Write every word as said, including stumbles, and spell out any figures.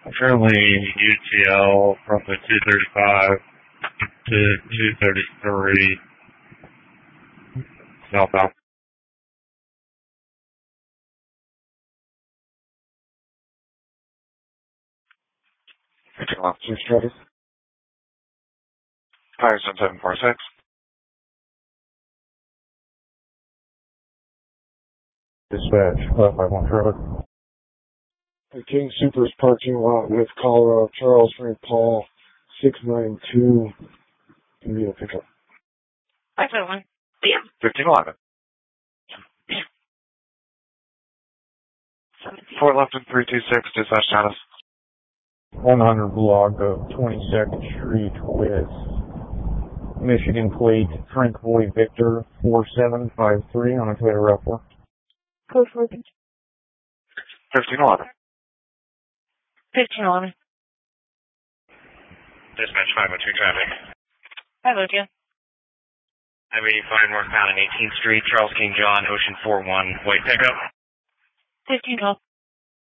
Currently U T L roughly two thirty-five to two thirty-three southbound. Officer status. Fire seven four six. Dispatch, five five one traffic. The King Supers parking lot with Colorado, Charles Saint Paul, six nine two. Give me a pickup. five five one. fifteen eleven. Four left and three two six, dispatch status. one hundred block of twenty-second Street with Michigan plate Frank Boy Victor four seven five three on a Toyota RAV four. Code for fifteen eleven. fifteen eleven. Dispatch five oh two traffic. Hi, Lucia. I eighty-five northbound on eighteenth Street, Charles King John, Ocean four one, white pickup. fifteen twelve.